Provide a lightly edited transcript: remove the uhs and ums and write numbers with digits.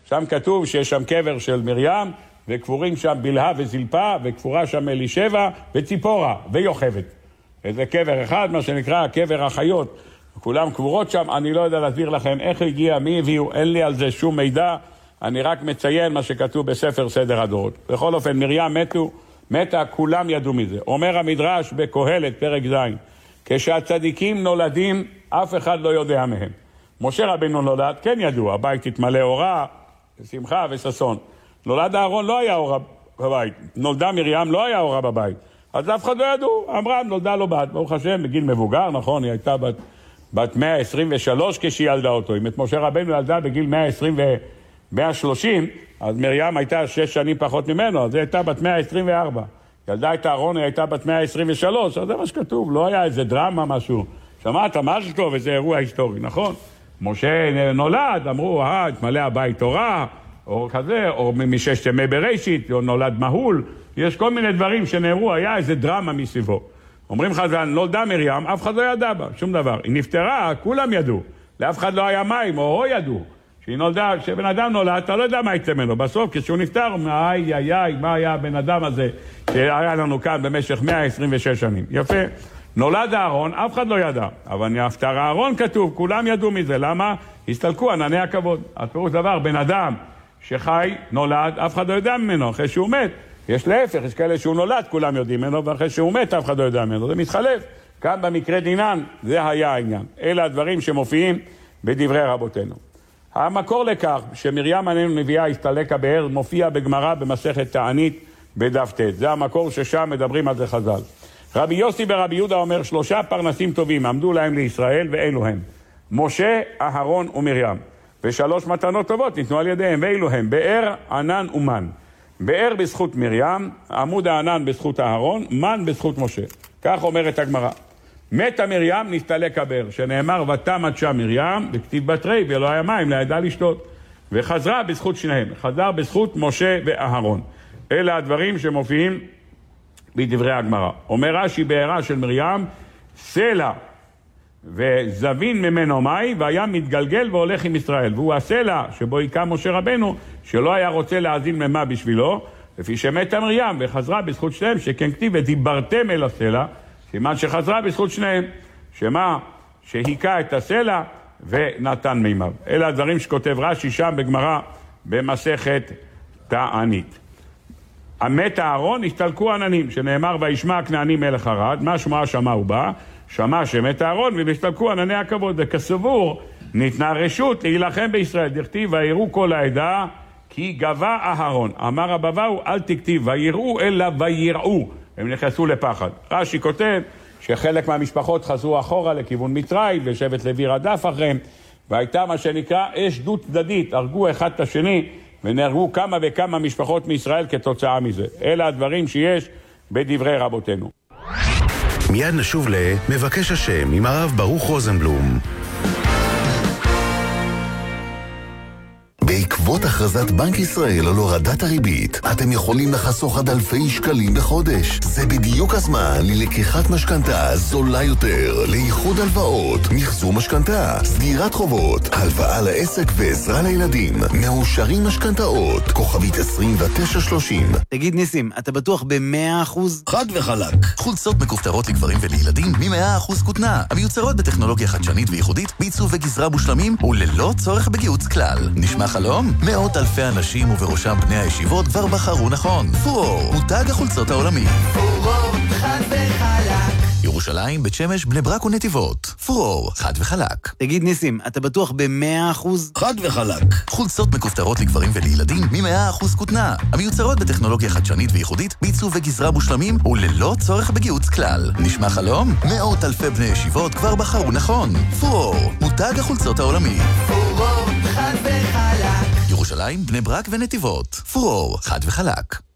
שם כתוב שיש שם קבר של מרים, וקבורים שם בלהה וזלפה, וקבורה שם אלישבע וציפורה ויוכבד. זה קבר אחד, מה שנקרא קבר החיות. כולם קבורות שם, אני לא יודע להסביר לכם איך הגיע, מי הביאו, אין לי על זה שום מידע, אני רק מציין מה שכתוב בספר סדר הדורות. בכל אופן, מרים מתה, כולם ידעו מזה. אומר המדרש בקהלת, פרק ז', כשהצדיקים נולדים, אף אחד לא יודע מהם. משה רבינו נולד, כן ידעו, הבית התמלא אורה, שמחה וששון. נולד אהרון, לא היה אורה בבית. נולדה מרים, לא היה אורה בבית. אז אף אחד לא ידעו, אמרה, נולדה לו בת, ברוך השם, בגיל מבוגר, נכון, היא הייתה בת 123 כשהיא ילדה אותו. אם את משה רבינו ילדה בגיל 130, אז מרים הייתה 6 שנים פחות ממנו, אז היא הייתה בת 124. ילדה את אהרון, היא הייתה בת 123, אז זה מה שכתוב, לא היה איזה דרמה, משהו. שמעת, משהו טוב, איזה אירוע היסטורי, נכון? משה נולד, אמרו, התמלא הבית תורה, או כזה, או מששת ימי בראשית, או נולד מהול, יש כל מיני דברים שנאמרו, היה איזה דרמה מסביבו. אומרים חז"ל, נולדה מרים, אף אחד לא ידע בה, שום דבר. היא נפטרה, כולם ידעו. לאף אחד לא היה מים, או ידעו. שהיא נולדה, כשבן אדם נולד, אתה לא יודע מה יצא ממנו. בסוף, כשהוא נפטר, מה היה הבן אדם הזה שהיה לנו כאן במשך 126 שנים. יפה. נולד אהרון, אף אחד לא ידע. אבל נפטר אהרון כתוב, כולם ידעו מזה. למה? הסתלקו ענני הכבוד. הפירוש דבר, בן אדם שחי, נולד, אף אחד לא יודע ממנו. אחרי שהוא מת, יש להפך, יש כאלה שהוא נולד, כולם יודעים ממנו, ואחרי שהוא מת, אף אחד לא יודע ממנו. זה מתחלף. כאן במקרה דינן, זה היה העניין. אלה הדברים שמופיעים בדברי רבותינו. המקור לכך שמרים עננו נביאה הסתלק הבאר מופיע בגמרא במסכת תענית בדף ט'. זה המקור ששם מדברים על זה חז"ל. רבי יוסי ברבי יהודה אומר 3 פרנסים טובים עמדו להם לישראל ואלו הם משה, אהרון ומרים. ו3 מתנות טובות ניתנו על ידיהם ואלו הם באר, ענן ומן. באר בזכות מרים, עמוד הענן בזכות אהרון, מן בזכות משה. כך אומרת הגמרא. מתה מרים נסתלק הבאר, שנאמר ותמת שם מרים בכתיב בתרי ולא היה מים לידה לשתות. וחזרה בזכות שניהם, חזר בזכות משה ואהרון. אלה הדברים שמופיעים בדברי הגמרא. אומר רש"י בארה של מרים, סלע וזבין ממנו מי והיה מתגלגל והולך עם ישראל. והוא הסלע שבו היקם משה רבנו שלא היה רוצה להזין ממה בשבילו, לפי שמתה מרים וחזרה בזכות שניהם, שכן כתיב ודיברתם אל הסלע, סימן שחזרה בזכות שניהם, שמה? שהיקה את הסלע ונתן מימיו. אלה הדברים שכותב רש"י שם בגמרא במסכת תענית. המת אהרון הסתלקו עננים, שנאמר וישמע הכנעני מלך ערד, מה שמע שמע הוא בא, שמע שמת אהרון והסתלקו ענני הכבוד, וכסבור ניתנה רשות להילחם בישראל, דכתיב ויראו כל העדה כי גבה אהרון. אמר הבבאו אל תכתיב ויראו אלא ויראו, הם נכנסו לפחד. רש"י כותב שחלק מהמשפחות חזרו אחורה לכיוון מצרים ושבט לוי רדף אחריהם, והייתה מה שנקרא אש דו צדדית, הרגו אחד את השני ונהרגו כמה וכמה משפחות מישראל כתוצאה מזה. אלה הדברים שיש בדברי רבותינו. מיד נשוב למבקש השם עם הרב ברוך רוזנבלום. בעקבות הכרזת בנק ישראל על הורדת הריבית, אתם יכולים לחסוך עד אלפי שקלים בחודש. זה בדיוק הזמן ללקיחת משכנתה זולה יותר, לאיחוד הלוואות, מחזור משכנתה, סגירת חובות, הלוואה לעסק ועזרה לילדים, מאושרים משכנתאות, כוכבית 2930. תגיד ניסים, אתה בטוח ב100%? חד וחלק. חולצות מכופתרות לגברים ולילדים מ100% כותנה, המיוצרות בטכנולוגיה חדשנית וייחודית, בעיצוב וגזרה מושלמים וללא צורך בגיוץ כלל. נשמע חלום? מאות אלפי אנשים ובראשם בני הישיבות כבר בחרו נכון. פורור, מותג החולצות העולמי. פורור, חד וחלק. ירושלים, בית שמש, בני ברק ונתיבות. פורור, חד וחלק. תגיד ניסים, אתה בטוח ב100%? חד וחלק. חולצות מכופתרות לגברים ולילדים מ100% כותנה, המיוצרות בטכנולוגיה חדשנית וייחודית, בעיצוב וגזרה מושלמים וללא צורך בגיוץ כלל. נשמע חלום? מאות אלפי בני ישיבות כבר בחרו נכון. פורור, מותג החולצות העולמי. פורור, חד וחלק. ירושלים, בני ברק ונתיבות. פורור, חד וחלק.